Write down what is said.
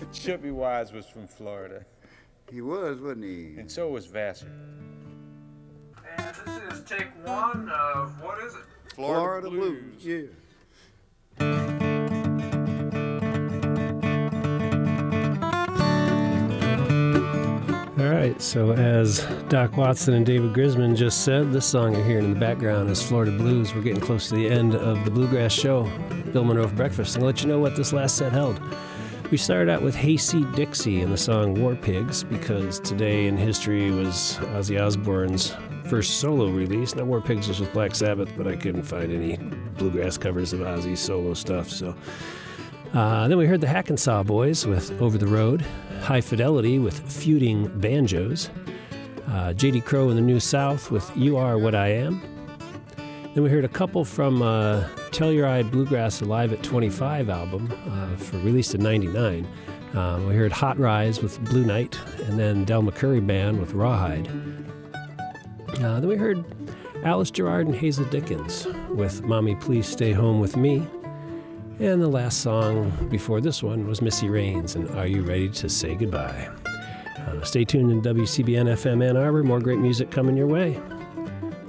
Chubby Wise was from Florida. He was, wasn't he? And so was Vassar. And this is take one of, what is it? Florida Blues. Yeah. All right, so as Doc Watson and David Grisman just said, this song you're hearing in the background is Florida Blues. We're getting close to the end of the Bluegrass Show, Bill Monroe for Breakfast. I'm going to let you know what this last set held. We started out with Hayseed Dixie and the song War Pigs, because today in history was Ozzy Osbourne's first solo release. Now, War Pigs was with Black Sabbath, but I couldn't find any bluegrass covers of Ozzy's solo stuff, so... then we heard the Hackensaw Boys with Over the Road, High Fidelity with Feuding Banjos, J.D. Crowe and the New South with You Are What I Am. Then we heard a couple from Telluride Bluegrass Alive at 25 album, released in 99. We heard Hot Rise with Blue Night, and then Del McCurry Band with Rawhide. Then we heard Alice Gerrard and Hazel Dickens with Mommy Please Stay Home With Me. And the last song before this one was Missy Raines and Are You Ready to Say Goodbye? Stay tuned in WCBN FM Ann Arbor. More great music coming your way.